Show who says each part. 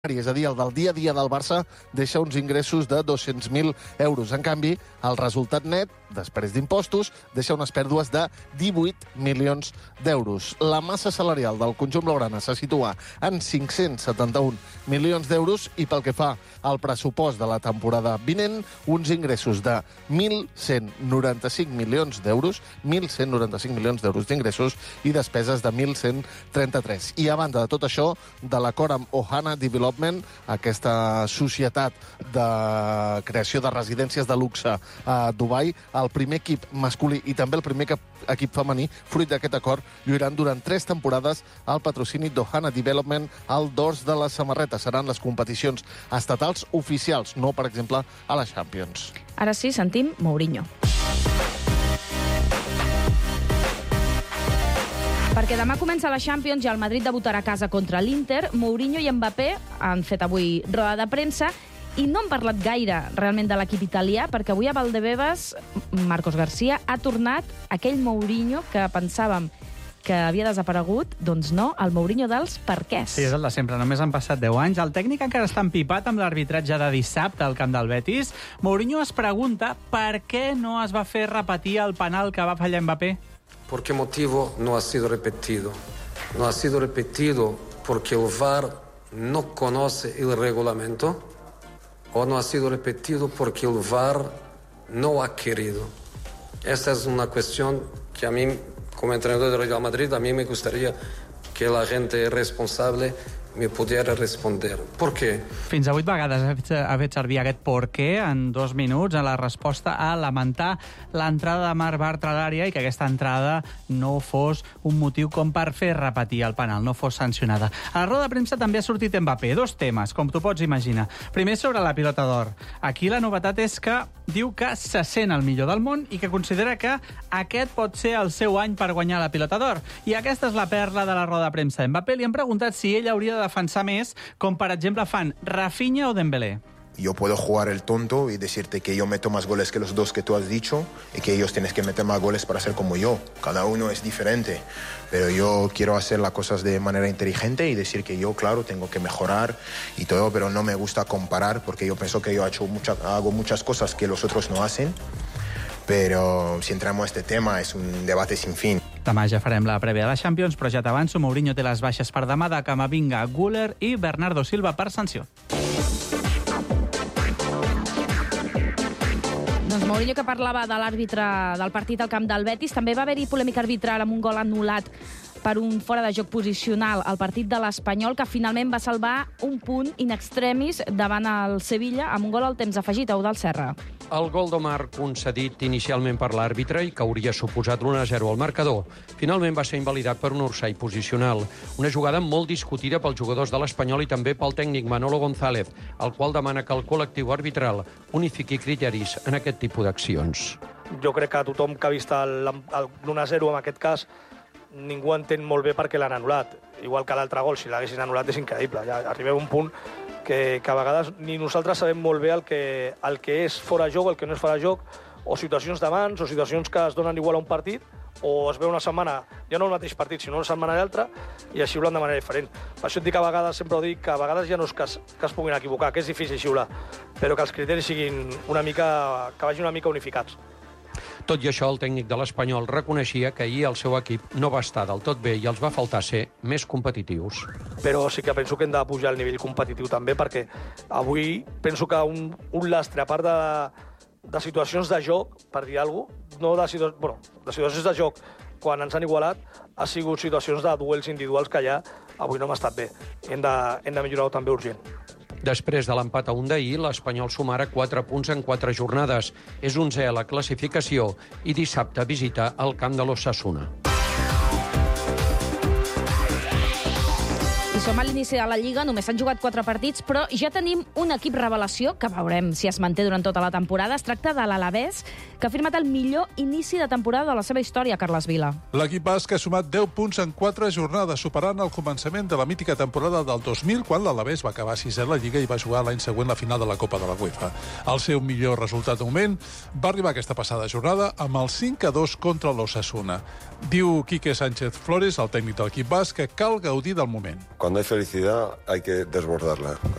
Speaker 1: és a dir, el del dia a dia del Barça, deixa uns ingressos de 200.000 euros. En canvi, el resultat net, després d'impostos, deixa unes pèrdues de 18 milions d'euros. La massa salarial del conjunt blaugrana se situa en 571 milions d'euros i pel que fa al pressupost de la temporada vinent, uns ingressos de 1.195 milions d'euros, 1.195 milions d'euros d'ingressos i despeses de 1.133. I a banda de tot això, de l'acord amb Ohana Development, aquesta societat de creació de residències de luxe a Dubai, el primer equip masculí i també el primer equip femení, fruit d'aquest acord, lluiran durant 3 temporades al patrocini d'Ohana Development al dors de les samarretes. Seran les competicions estatals oficials, no, per exemple, a la Champions.
Speaker 2: Ara sí, sentim Mourinho. Perquè demà comença la Champions i el Madrid debutarà a casa contra l'Inter. Mourinho i Mbappé han fet avui roda de premsa i no han parlat gaire realment de l'equip italià, perquè avui a Valdebebas Marcos García ha tornat aquell Mourinho que pensàvem que havia desaparegut, doncs no, el Mourinho dels perquès.
Speaker 3: Sí, és el de sempre, només han passat 10 anys. El tècnic encara està empipat amb l'arbitratge de dissabte al camp del Betis. Mourinho es pregunta per què no es va fer repetir el penal que va fallar Mbappé.
Speaker 4: ¿Por qué motivo no ha sido repetido? No ha sido repetido porque el VAR no conoce el reglamento o no ha sido repetido porque el VAR no ha querido. Esta es una cuestión que a mí, como entrenador del Real Madrid, a mí me gustaría que la gente responsable me pudiera responder. ¿Por qué?
Speaker 3: Fins a 8 vegades ha fet servir aquest por què en 2 minuts en la resposta a lamentar l'entrada de Marc Bartra a l'àrea i que aquesta entrada no fos un motiu com per fer repetir el penal, no fos sancionada. A la roda de premsa també ha sortit Mbappé. 2 temes, com tu pots imaginar. Primer, sobre la pilota d'or. Aquí la novetat és que diu que se sent el millor del món i que considera que aquest pot ser el seu any per guanyar la pilota d'or. I aquesta és la perla de la roda de premsa. Mbappé li han preguntat si ell hauria de defensar més, com per exemple fan Rafinha o Dembélé.
Speaker 5: Yo puedo jugar el tonto y decirte que yo meto más goles que los 2 que tú has dicho y que ellos tienen que meter más goles para ser como yo. Cada uno es diferente, pero yo quiero hacer las cosas de manera inteligente y decir que yo, claro, tengo que mejorar y todo, pero no me gusta comparar porque yo pienso que yo hago muchas cosas que los otros no hacen. Però si entramos a este tema és un debat sin fin.
Speaker 3: Demà ja farem la prèvia de la Champions, però ja t'avanço, Mourinho té les baixes per demà de Camavinga, Güler i Bernardo Silva per sanció.
Speaker 2: Doncs Mourinho, que parlava de l'àrbitre del partit al camp del Betis, també va haver-hi polèmica arbitral amb un gol anul·lat per un fora de joc posicional al partit de l'Espanyol, que finalment va salvar un punt in extremis davant el Sevilla amb un gol al temps afegit, Eudald Serra.
Speaker 6: El gol d'Omar concedit inicialment per l'àrbitre i que hauria suposat l'1-0 al marcador, finalment va ser invalidat per un orsay posicional. Una jugada molt discutida pels jugadors de l'Espanyol i també pel tècnic Manolo González, el qual demana que el col·lectiu arbitral unifiqui criteris en aquest tipus d'accions.
Speaker 7: Jo crec que tothom que ha vist l'1-0 en aquest cas ningú entén molt bé per què l'han anul·lat. Igual que l'altre gol, si l'haguessin anul·lat és increïble. Ja arribem a un punt que a vegades ni nosaltres sabem molt bé el que és fora joc, el que no és fora joc, o situacions de mans, o situacions que es donen igual a un partit, o es veu una setmana, ja no el mateix partit, sinó una setmana i l'altra, i així xiulen de manera diferent. Per això et dic que a vegades, sempre ho dic, que a vegades ja no és que es puguin equivocar, que és difícil xiular, però que els criteris siguin que vagin una mica unificats.
Speaker 6: Tot i això, el tècnic de l'Espanyol reconeixia que ahir el seu equip no va estar del tot bé i els va faltar ser més competitius.
Speaker 7: Però sí que penso que hem de pujar el nivell competitiu també, perquè avui penso que un lastre, a part de situacions de joc, per dir alguna cosa, de situacions de joc quan ens han igualat, ha sigut situacions de duels individuals que ja avui no hem estat bé. Hem de millorar-ho també urgent.
Speaker 6: Després de l'empat a 1 d'ahir, l'Espanyol sumarà 4 punts en 4 jornades. És 11è a la classificació i dissabte visita el camp de l'Osasuna.
Speaker 2: Som a l'inici de la Lliga, només s'han jugat 4 partits, però ja tenim un equip revelació, que veurem si es manté durant tota la temporada. Es tracta de l'Alavés, que ha firmat el millor inici de temporada de la seva història, Carles Vila.
Speaker 8: L'equip basc ha sumat 10 punts en 4 jornades, superant el començament de la mítica temporada del 2000, quan l'Alavés va acabar 6è a la Lliga i va jugar l'any següent la final de la Copa de la UEFA. El seu millor resultat de moment va arribar aquesta passada jornada amb el 5-2 contra l'Osasuna. Diu Quique Sánchez Flores, el tècnic de l'equip basc, que cal gaudir del moment.
Speaker 9: Cuando hay felicidad hay que desbordarla.